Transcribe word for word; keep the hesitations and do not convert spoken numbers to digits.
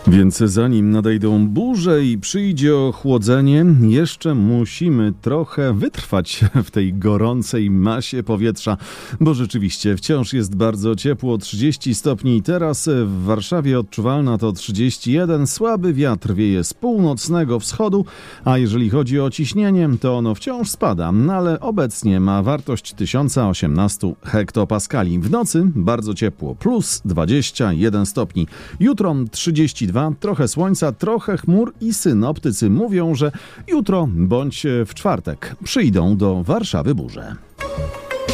Więc zanim nadejdą burze i przyjdzie ochłodzenie, jeszcze musimy trochę wytrwać w tej gorącej masie powietrza, bo rzeczywiście wciąż jest bardzo ciepło, trzydzieści stopni. Teraz w Warszawie odczuwalna to trzydzieści jeden, słaby wiatr wieje z północnego wschodu, a jeżeli chodzi o ciśnienie, to ono wciąż spada, ale obecnie ma wartość tysiąc osiemnaście hektopaskali. W nocy bardzo ciepło, plus dwadzieścia jeden stopni. Jutro trzydzieści dwa, trochę słońca, trochę chmur i synoptycy mówią, że jutro bądź w czwartek przyjdą do Warszawy burze.